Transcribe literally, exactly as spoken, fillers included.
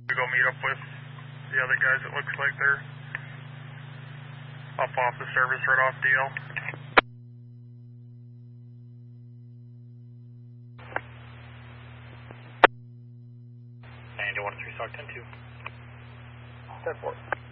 We go meet up with the other guys. It looks like they're up off the service right off D L. And you want a three stock ten two. ten four.